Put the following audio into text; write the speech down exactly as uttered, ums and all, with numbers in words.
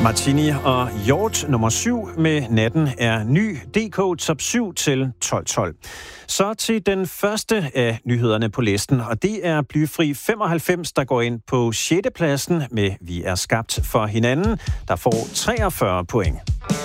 Martini og Hjort nummer syv med Natten er ny. D K top syv til tolv tolv. Så til den første af nyhederne på listen, og det er Blyfri femoghalvfems, der går ind på sjette pladsen med Vi er skabt for hinanden, der får treogfyrre point.